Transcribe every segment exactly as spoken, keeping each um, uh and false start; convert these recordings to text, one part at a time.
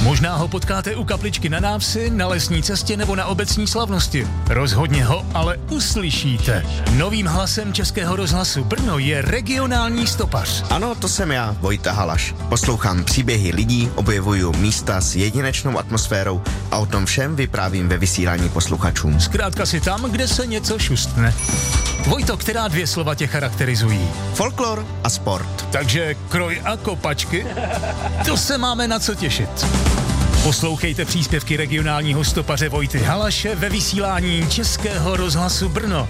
Možná ho potkáte u kapličky na návsi, na lesní cestě nebo na obecní slavnosti. Rozhodně ho ale uslyšíte. Novým hlasem Českého rozhlasu Brno je regionální stopař. Ano, to jsem já, Vojta Halaš. Poslouchám příběhy lidí, objevuju místa s jedinečnou atmosférou a o tom všem vyprávím ve vysílání posluchačům. Zkrátka si tam, kde se něco šustne. Vojto, která dvě slova tě charakterizují? Folklor a sport. Takže kroj a kopačky? To se máme na co těšit. Poslouchejte příspěvky regionálního stopaře Vojty Halaše ve vysílání Českého rozhlasu Brno.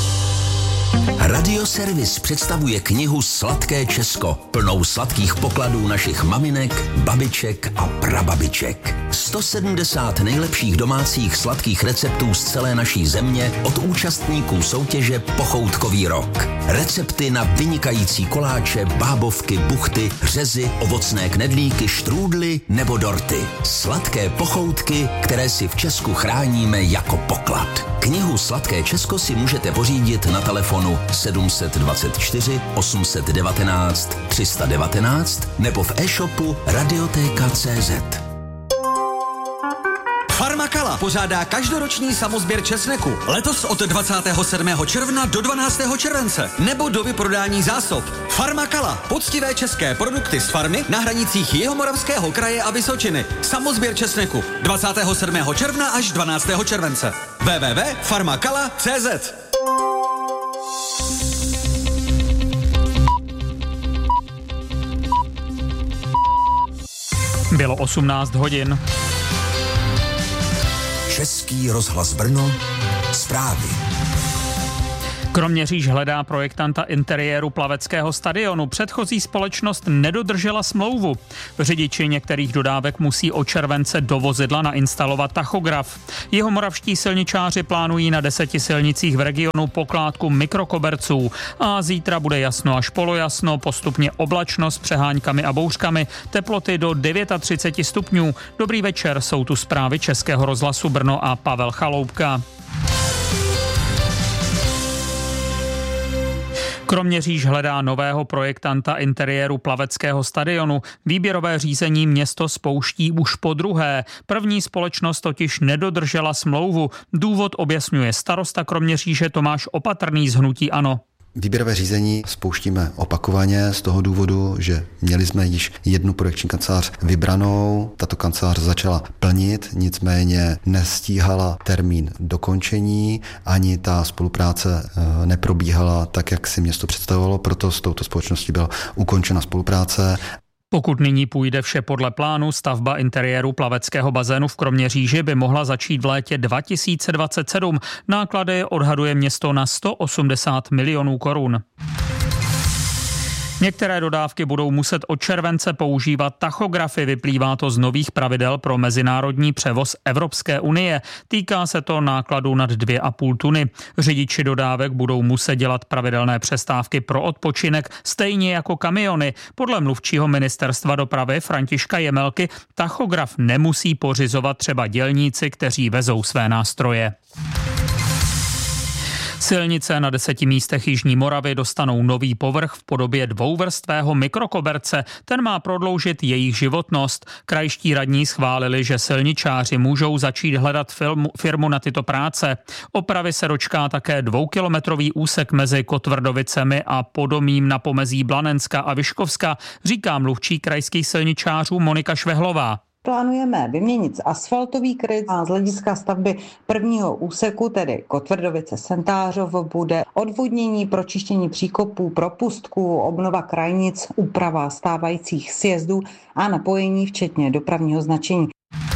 Radioservis představuje knihu Sladké Česko, plnou sladkých pokladů našich maminek, babiček a prababiček. sto sedmdesát nejlepších domácích sladkých receptů z celé naší země od účastníků soutěže Pochoutkový rok. Recepty na vynikající koláče, bábovky, buchty, řezy, ovocné knedlíky, štrůdly nebo dorty. Sladké pochoutky, které si v Česku chráníme jako poklad. Knihu Sladké Česko si můžete pořídit na telefonu sedm set dvacet čtyři osm set devatenáct tři sta devatenáct nebo v e-shopu radiotéka tečka cé zet. Farmakala pořádá každoroční samozběr česneku. Letos od dvacátého sedmého června do dvanáctého července. Nebo do vyprodání zásob. Farmakala. Poctivé české produkty z farmy na hranicích Jihomoravského kraje a Vysočiny. Samozběr česneku. dvacátého sedmého června až dvanáctého července. w w w tečka farmakala tečka cé zet. Bylo osmnáct hodin. Český rozhlas Brno, zprávy. Kroměříž hledá projektanta interiéru plaveckého stadionu. Předchozí společnost nedodržela smlouvu. Řidiči některých dodávek musí od července do vozidla nainstalovat tachograf. Jihomoravští silničáři plánují na deseti silnicích v regionu pokládku mikrokoberců. A zítra bude jasno až polojasno, postupně oblačno s přeháňkami a bouřkami, teploty do třicet devět stupňů. Dobrý večer, jsou tu zprávy Českého rozhlasu Brno a Pavel Chaloupka. Kroměříž hledá nového projektanta interiéru plaveckého stadionu. Výběrové řízení město spouští už po druhé. První společnost totiž nedodržela smlouvu. Důvod objasňuje starosta Kroměříže Tomáš Opatrný z hnutí ANO. Výběrové řízení spouštíme opakovaně z toho důvodu, že měli jsme již jednu projekční kancelář vybranou. Tato kancelář začala plnit, nicméně nestíhala termín dokončení, ani ta spolupráce neprobíhala tak, jak si město představovalo, proto s touto společností byla ukončena spolupráce. Pokud nyní půjde vše podle plánu, stavba interiéru plaveckého bazénu v Kroměříži by mohla začít v létě dva tisíce dvacet sedm. Náklady odhaduje město na sto osmdesát milionů korun. Některé dodávky budou muset od července používat tachografy, vyplývá to z nových pravidel pro mezinárodní převoz Evropské unie. Týká se to nákladu nad dvě a půl tuny. Řidiči dodávek budou muset dělat pravidelné přestávky pro odpočinek, stejně jako kamiony. Podle mluvčího ministerstva dopravy Františka Jemelky tachograf nemusí pořizovat třeba dělníci, kteří vezou své nástroje. Silnice na deseti místech Jižní Moravy dostanou nový povrch v podobě dvouvrstvého mikrokoberce. Ten má prodloužit jejich životnost. Krajští radní schválili, že silničáři můžou začít hledat firmu, firmu na tyto práce. Opravy se dočká také dvoukilometrový úsek mezi Kotvrdovicemi a Podomím na pomezí Blanenska a Vyškovska, říká mluvčí krajských silničářů Monika Švehlová. Plánujeme vyměnit asfaltový kryt a z hlediska stavby prvního úseku, tedy Kotvrdovice Sentářov, bude odvodnění, pročištění příkopů, propustků, obnova krajnic, úprava stávajících sjezdů a napojení včetně dopravního značení.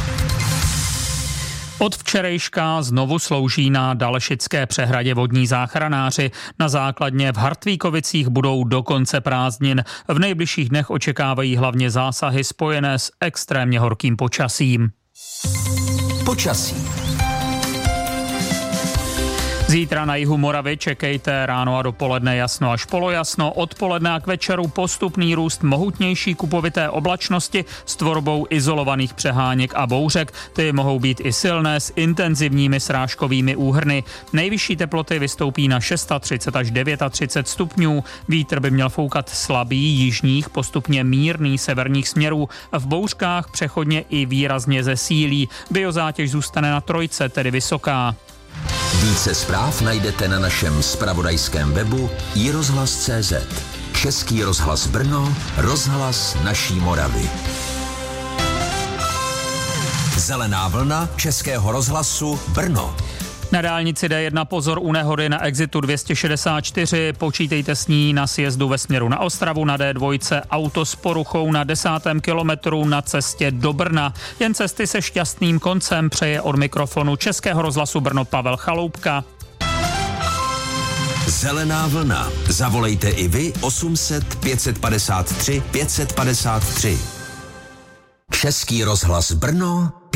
Od včerejška znovu slouží na Dalešické přehradě vodní záchranáři. Na základně v Hartvíkovicích budou do konce prázdnin. V nejbližších dnech očekávají hlavně zásahy spojené s extrémně horkým počasím. Počasí. Zítra na jihu Moravy čekejte ráno a dopoledne jasno až polojasno, odpoledne a k večeru postupný růst mohutnější kupovité oblačnosti s tvorbou izolovaných přeháněk a bouřek. Ty mohou být i silné s intenzivními srážkovými úhrny. Nejvyšší teploty vystoupí na třicet šest až třicet devět stupňů. Vítr by měl foukat slabý jižních, postupně mírný severních směrů. V bouřkách přechodně i výrazně zesílí. Biozátěž zůstane na trojce, tedy vysoká. Více zpráv najdete na našem zpravodajském webu i rozhlas tečka cé zet. Český rozhlas Brno, rozhlas naší Moravy. Zelená vlna Českého rozhlasu Brno. Na dálnici D jedna pozor u nehody na exitu dvě stě šedesát čtyři, počítejte s ní na sjezdu ve směru na Ostravu, na D dva auto s poruchou na desátém kilometru na cestě do Brna. Jen cesty se šťastným koncem přeje od mikrofonu Českého rozhlasu Brno Pavel Chaloupka. Zelená vlna. Zavolejte i vy osm set pět set padesát tři pět set padesát tři. Český rozhlas Brno